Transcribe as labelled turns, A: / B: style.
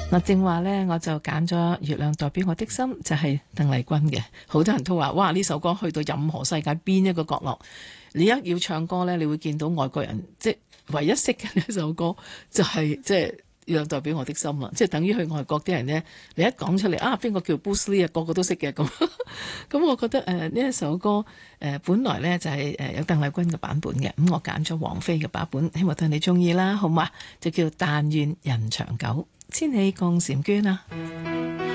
A: 嗱，正話呢，我就揀咗《月亮代表我的心》，就係鄧麗君嘅。好多人都話：哇！呢首歌去到任何世界邊一個角落，你一要唱歌呢，你會見到外國人即係唯一識嘅呢首歌，就係即係《月亮代表我的心》啦。即係等於去外國啲人呢，你一講出嚟啊，邊個叫 Bruce Lee 啊，個個都識嘅咁。咁我覺得呢一首歌本來呢就係有鄧麗君嘅版本嘅，咁我揀咗王菲嘅版本，希望對你中意啦，好嘛？就叫《但願人長久》。千禧共嬋娟啊！